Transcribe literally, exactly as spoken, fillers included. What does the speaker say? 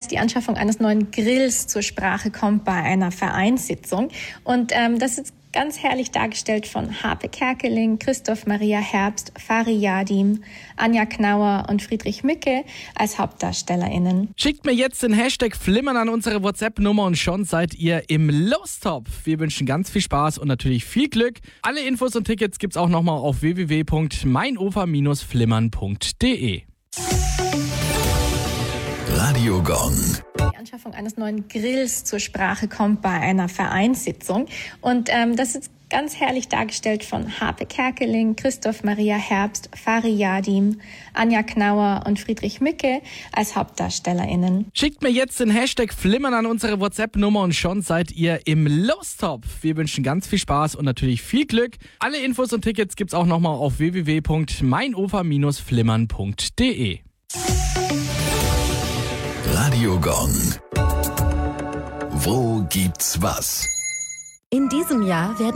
die Anschaffung eines neuen Grills zur Sprache kommt bei einer Vereinssitzung. Und ähm, das ist ganz herrlich dargestellt von Harpe Kerkeling, Christoph Maria Herbst, Fari Yadim, Anja Knauer und Friedrich Mücke als HauptdarstellerInnen. Schickt mir jetzt den Hashtag Flimmern an unsere WhatsApp-Nummer und schon seid ihr im Lostopf. Wir wünschen ganz viel Spaß und natürlich viel Glück. Alle Infos und Tickets gibt's auch nochmal auf w w w punkt meinufer Bindestrich flimmern punkt d e. Radio Gong. Die Anschaffung eines neuen Grills zur Sprache kommt bei einer Vereinssitzung. Und ähm, das ist ganz herrlich dargestellt von Harpe Kerkeling, Christoph Maria Herbst, Fari Yadim, Anja Knauer und Friedrich Mücke als HauptdarstellerInnen. Schickt mir jetzt den Hashtag Flimmern an unsere WhatsApp-Nummer und schon seid ihr im Lostopf. Wir wünschen ganz viel Spaß und natürlich viel Glück. Alle Infos und Tickets gibt's auch nochmal auf w w w punkt meinufer Bindestrich flimmern punkt d e. Radio Gong. Wo gibt's was? In diesem Jahr werden